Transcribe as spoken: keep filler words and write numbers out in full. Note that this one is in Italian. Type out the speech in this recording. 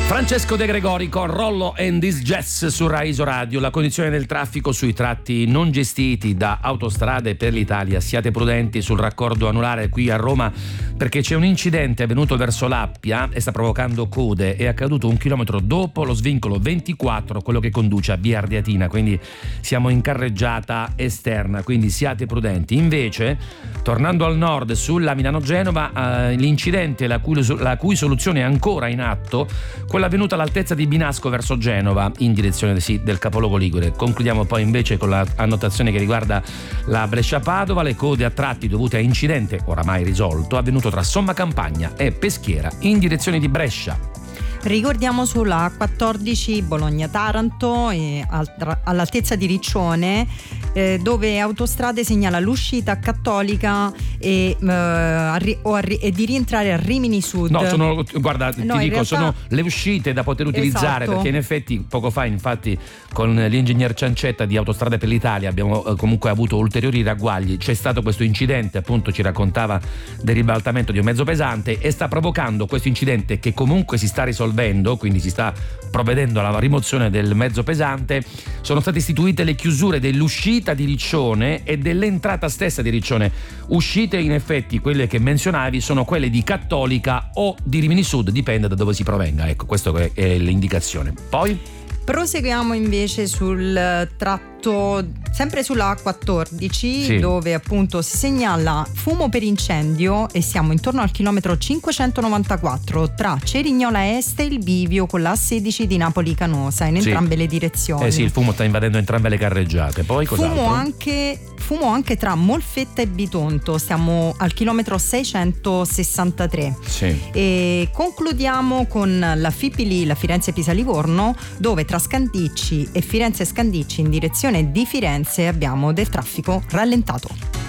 Francesco De Gregori con Rollo and This Jazz su Rai Radio. La condizione del traffico sui tratti non gestiti da Autostrade per l'Italia. Siate prudenti sul raccordo anulare qui a Roma, perché c'è un incidente avvenuto verso l'Appia e sta provocando code. È accaduto un chilometro dopo lo svincolo ventiquattro, quello che conduce a Via Ardeatina, quindi siamo in carreggiata esterna, quindi siate prudenti. Invece, tornando al nord sulla Milano-Genova, eh, l'incidente la cui, la cui soluzione è ancora in atto, quella avvenuta all'altezza di Binasco verso Genova in direzione sì, del capoluogo ligure. Concludiamo poi invece con la annotazione che riguarda la Brescia-Padova. Le code a tratti dovute a incidente oramai risolto avvenuto tra Somma Campagna e Peschiera in direzione di Brescia. Ricordiamo sulla A quattordici Bologna-Taranto e all'altezza di Riccione, eh, dove Autostrade segnala l'uscita Cattolica e, eh, arri- o arri- e di rientrare a Rimini Sud. No, sono, guarda, ti no, dico, realtà... sono le uscite da poter utilizzare, esatto. Perché in effetti poco fa, infatti, con l'ingegner Ciancetta di Autostrade per l'Italia abbiamo eh, comunque avuto ulteriori ragguagli. C'è stato questo incidente, appunto ci raccontava del ribaltamento di un mezzo pesante, e sta provocando questo incidente, che comunque si sta risolvendo, quindi si sta provvedendo alla rimozione del mezzo pesante. Sono state istituite le chiusure dell'uscita di Riccione e dell'entrata stessa di Riccione. Uscite, in effetti, quelle che menzionavi sono quelle di Cattolica o di Rimini Sud, dipende da dove si provenga. Ecco, questa è l'indicazione. Poi proseguiamo invece sul tratto, sempre sulla A quattordici, sì. dove appunto si segnala fumo per incendio e siamo intorno al chilometro cinquecentonovantaquattro tra Cerignola Est e il bivio con la A sedici di Napoli Canosa in entrambe sì. le direzioni. Eh sì, il fumo sta invadendo entrambe le carreggiate. Poi cos'altro? Fumo anche, fumo anche tra Molfetta e Bitonto, stiamo al chilometro seicentosessantatré. Sì. E concludiamo con la Fipili, la Firenze-Pisa-Livorno, dove tra Scandicci e Firenze Scandicci in direzione di Firenze abbiamo del traffico rallentato.